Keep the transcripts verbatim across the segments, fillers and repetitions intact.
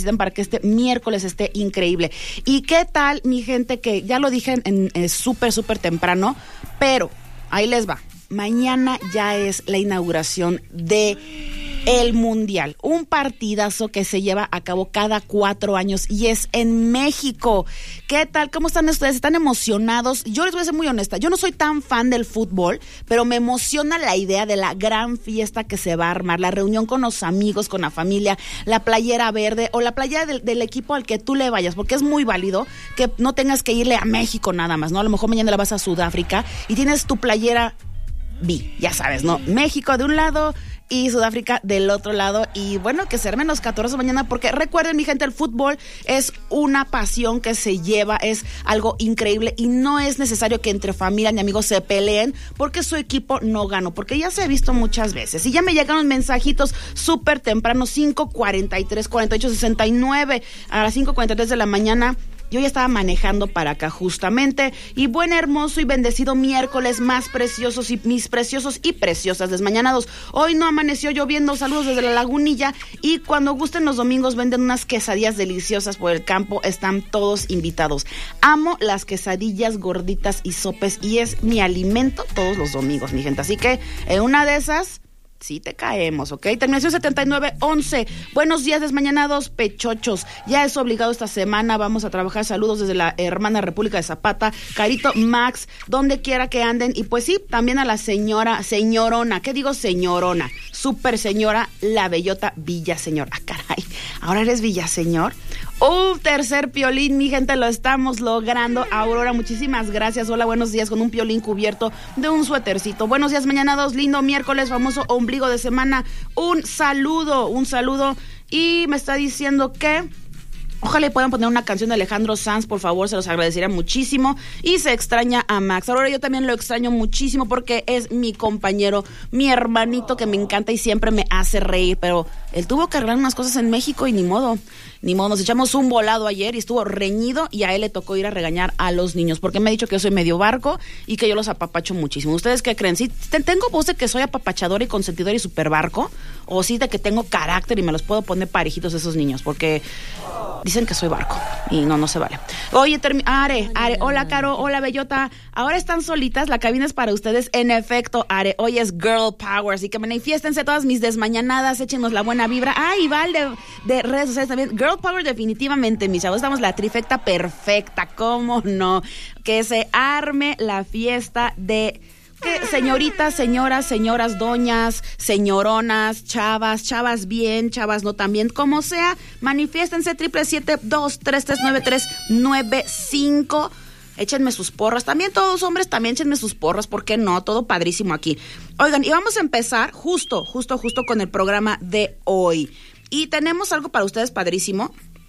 necesitan para que este miércoles esté increíble. ¿Y qué tal, mi gente? Que ya lo dije en, en súper, súper temprano, pero ahí les va. Mañana ya es la inauguración de el Mundial, un partidazo que se lleva a cabo cada cuatro años y es en México. ¿Qué tal? ¿Cómo están ustedes? ¿Están emocionados? Yo les voy a ser muy honesta, yo no soy tan fan del fútbol, pero me emociona la idea de la gran fiesta que se va a armar, la reunión con los amigos, con la familia, la playera verde o la playera del, del equipo al que tú le vayas, porque es muy válido que no tengas que irle a México nada más, ¿no? A lo mejor mañana la vas a Sudáfrica y tienes tu playera B, ya sabes, ¿no? México de un lado y Sudáfrica del otro lado, y bueno, que se armen los catorce mañana, porque recuerden, mi gente, el fútbol es una pasión que se lleva, es algo increíble y no es necesario que entre familia ni amigos se peleen porque su equipo no ganó, porque ya se ha visto muchas veces, y ya me llegaron mensajitos súper temprano, cinco cuarenta y tres, cuarenta y ocho, sesenta y nueve, a las cinco cuarenta y tres de la mañana. Yo ya estaba manejando para acá justamente, y buen, hermoso y bendecido miércoles, más preciosos y mis preciosos y preciosas desmañanados. Hoy no amaneció lloviendo, saludos desde la Lagunilla, y cuando gusten los domingos venden unas quesadillas deliciosas por el campo, están todos invitados. Amo las quesadillas gorditas y sopes y es mi alimento todos los domingos, mi gente, así que en una de esas sí te caemos, ¿ok? Terminación setenta y nueve once. Buenos días, desmañanados pechochos. Ya es obligado esta semana, vamos a trabajar. Saludos desde la hermana República de Zapata, Carito, Max, donde quiera que anden. Y pues sí, también a la señora, señorona, ¿qué digo señorona? Super señora, la bellota Villaseñor. Ah, caray, ¿ahora eres Villaseñor? Un tercer piolín, mi gente, lo estamos logrando. Aurora, muchísimas gracias. Hola, buenos días, con un piolín cubierto de un suétercito. Buenos días, mañanados, lindo miércoles, famoso ombligo de semana. Un saludo, un saludo. Y me está diciendo que ojalá puedan poner una canción de Alejandro Sanz, por favor, se los agradecería muchísimo. Y se extraña a Max. Ahora yo también lo extraño muchísimo porque es mi compañero, mi hermanito que me encanta y siempre me hace reír, pero él tuvo que arreglar unas cosas en México y ni modo, ni modo. Nos echamos un volado ayer y estuvo reñido y a él le tocó ir a regañar a los niños porque me ha dicho que yo soy medio barco y que yo los apapacho muchísimo. ¿Ustedes qué creen? ¿Sí tengo voz de que soy apapachadora y consentidora y super barco? ¿O sí de que tengo carácter y me los puedo poner parejitos esos niños? Porque dicen que soy barco y no, no se vale. Oye, termi- Are, Are, hola Caro, hola Bellota. Ahora están solitas, la cabina es para ustedes. En efecto, Are, hoy es Girl Power, así que manifiéstense todas mis desmañanadas, échenos la buena vibra. Ah, y Val de, de redes sociales también. Girl Power definitivamente, mis chavos, estamos la trifecta perfecta, ¿cómo no? Que se arme la fiesta de... que señoritas, señoras, señoras, doñas, señoronas, chavas, chavas bien, chavas no tan bien, como sea, manifiéstense, triple siete dos tres tres nueve tres nueve cinco. Échenme sus porras, también todos hombres, también échenme sus porras, ¿por qué no? Todo padrísimo aquí. Oigan, y vamos a empezar justo, justo, justo con el programa de hoy. Y tenemos algo para ustedes padrísimo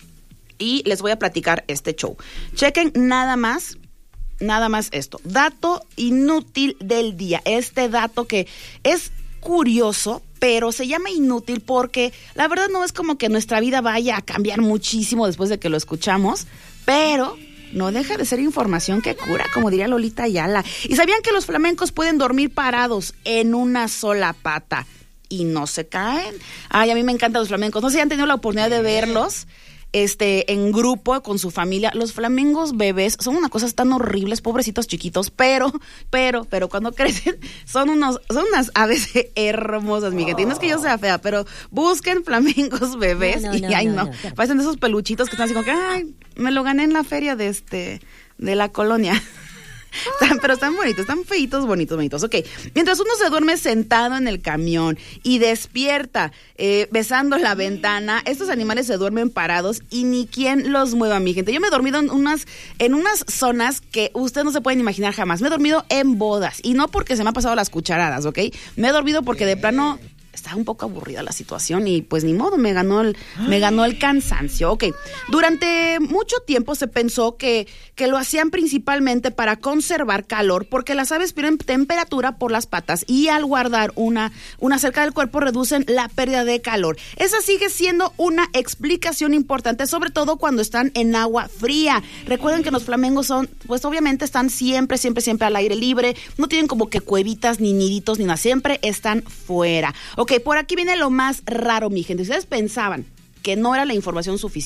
y les voy a platicar este show. Chequen nada más. Nada más esto, dato inútil del día, este dato que es curioso, pero se llama inútil porque la verdad no es como que nuestra vida vaya a cambiar muchísimo después de que lo escuchamos, pero no deja de ser información que cura, como diría Lolita Ayala. ¿Y sabían que los flamencos pueden dormir parados en una sola pata y no se caen? Ay, a mí me encantan los flamencos, no sé si han tenido la oportunidad de verlos. Este, en grupo, con su familia. Los flamingos bebés son unas cosas tan horribles, pobrecitos chiquitos, pero, pero, pero cuando crecen son unos, son unas aves hermosas, mi gente. No es que yo sea fea, pero busquen flamingos bebés no, no, y no, ay no, no, no. Parecen esos peluchitos que están así como que, ay, me lo gané en la feria de este, de la colonia. Están, pero están bonitos, están feitos, bonitos, bonitos. Ok, mientras uno se duerme sentado en el camión y despierta eh, besando la ventana, estos animales se duermen parados y ni quien los mueva, mi gente. Yo me he dormido en unas, en unas zonas que ustedes no se pueden imaginar jamás. Me he dormido en bodas y no porque se me han pasado las cucharadas, ¿ok? Me he dormido porque de plano estaba un poco aburrida la situación y pues ni modo, me ganó el, me ganó el cansancio. Ok, durante mucho tiempo se pensó que, que lo hacían principalmente para conservar calor, porque las aves pierden temperatura por las patas y al guardar una, una cerca del cuerpo reducen la pérdida de calor. Esa sigue siendo una explicación importante, sobre todo cuando están en agua fría. Recuerden que los flamingos son, pues obviamente están siempre, siempre, siempre al aire libre, no tienen como que cuevitas, ni niditos, ni nada, siempre están fuera. Ok, por aquí viene lo más raro, mi gente. Ustedes pensaban que no era la información suficiente.